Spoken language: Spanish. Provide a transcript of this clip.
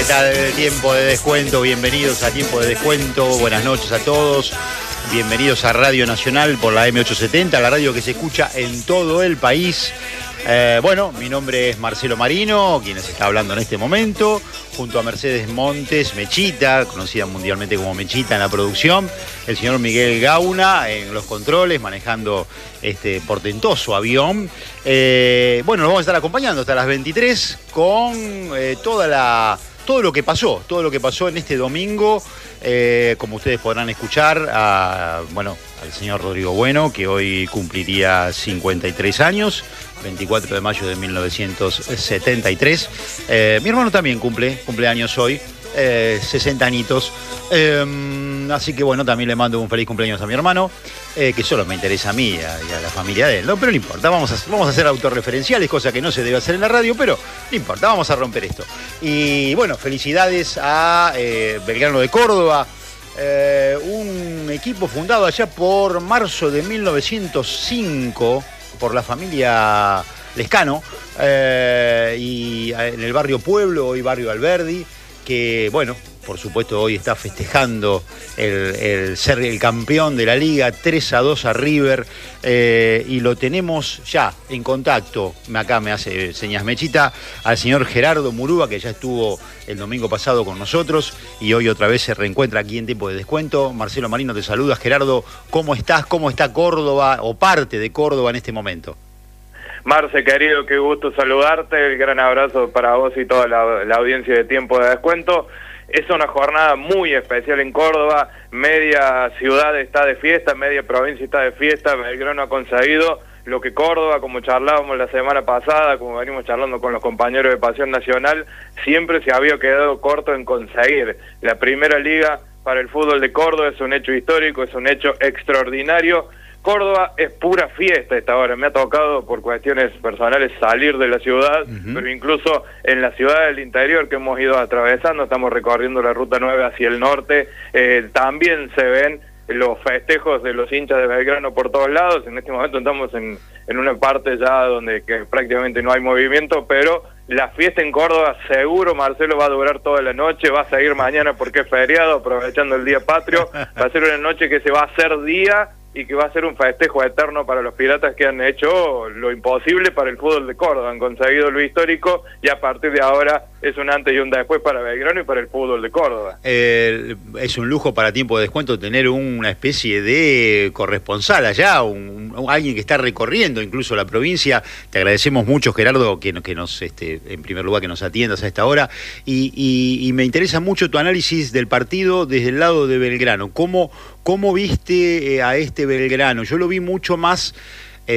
¿qué tal? Tiempo de descuento, bienvenidos a Tiempo de Descuento, buenas noches a todos, bienvenidos a Radio Nacional por la M870, la radio que se escucha en todo el país. Bueno, mi nombre es Marcelo Marino, quien les está hablando en este momento, junto a Mercedes Montes, Mechita, conocida mundialmente como Mechita en la producción, el señor Miguel Gauna en los controles, manejando este portentoso avión. Bueno, nos vamos a estar acompañando hasta las 23 con todo lo que pasó en este domingo. Como ustedes podrán escuchar, al señor Rodrigo Bueno, que hoy cumpliría 53 años, 24 de mayo de 1973. Mi hermano también cumple años hoy, 60 añitos. Así que bueno, también le mando un feliz cumpleaños a mi hermano, que solo me interesa a mí y a la familia de él, ¿no? Pero no importa, vamos a hacer autorreferenciales, cosa que no se debe hacer en la radio, pero no importa, vamos a romper esto. Y bueno, felicidades a Belgrano de Córdoba, un equipo fundado allá por marzo de 1905 por la familia Lescano, y en el barrio Pueblo, hoy barrio Alberdi, que bueno, por supuesto hoy está festejando el ser el campeón de la liga, 3-2 a River, y lo tenemos ya en contacto, acá me hace señas Mechita, al señor Gerardo Murúa, que ya estuvo el domingo pasado con nosotros y hoy otra vez se reencuentra aquí en Tiempo de Descuento. Marcelo Marino te saluda. Gerardo, ¿cómo estás? ¿Cómo está Córdoba o parte de Córdoba en este momento? Marce, querido, qué gusto saludarte, el gran abrazo para vos y toda la audiencia de Tiempo de Descuento. Es una jornada muy especial en Córdoba, media ciudad está de fiesta, media provincia está de fiesta. Belgrano ha conseguido lo que Córdoba, como charlábamos la semana pasada, como venimos charlando con los compañeros de Pasión Nacional, siempre se había quedado corto en conseguir. La primera liga para el fútbol de Córdoba es un hecho histórico, es un hecho extraordinario. Córdoba es pura fiesta esta hora. Me ha tocado por cuestiones personales salir de la ciudad, pero incluso en la ciudad del interior que hemos ido atravesando, estamos recorriendo la Ruta 9 hacia el norte, también se ven los festejos de los hinchas de Belgrano por todos lados. En este momento estamos en una parte ya donde que prácticamente no hay movimiento, pero la fiesta en Córdoba seguro, Marcelo, va a durar toda la noche, va a seguir mañana porque es feriado, aprovechando el Día Patrio, va a ser una noche que se va a hacer día y que va a ser un festejo eterno para los piratas, que han hecho lo imposible para el fútbol de Córdoba, han conseguido lo histórico y a partir de ahora es un antes y un después para Belgrano y para el fútbol de Córdoba. Es un lujo para Tiempo de Descuento tener una especie de corresponsal allá, alguien que está recorriendo incluso la provincia. Te agradecemos mucho, Gerardo, que nos en primer lugar que nos atiendas a esta hora, y me interesa mucho tu análisis del partido desde el lado de Belgrano. ¿Cómo viste a este Belgrano? Yo lo vi mucho más